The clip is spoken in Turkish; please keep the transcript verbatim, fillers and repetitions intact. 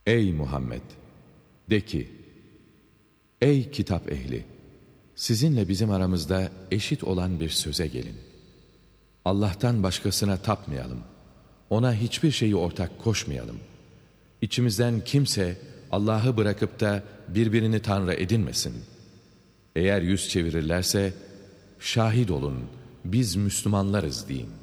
Ey Muhammed! De ki, ey kitap ehli! Sizinle bizim aramızda eşit olan bir söze gelin. Allah'tan başkasına tapmayalım. Ona hiçbir şeyi ortak koşmayalım. İçimizden kimse Allah'ı bırakıp da birbirini tanrı edinmesin. Eğer yüz çevirirlerse, şahit olun biz Müslümanlarız deyin.